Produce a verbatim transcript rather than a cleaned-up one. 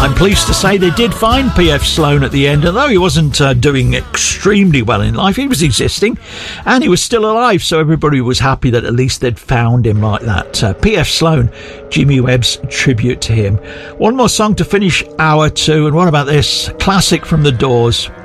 I'm pleased to say they did find P F Sloan at the end, although he wasn't uh, doing extremely well in life. He was existing and he was still alive, so everybody was happy that at least they'd found him like that. Uh, P F Sloan, Jimmy Webb's tribute to him. One more song to finish hour two, and what about this? Classic from The Doors.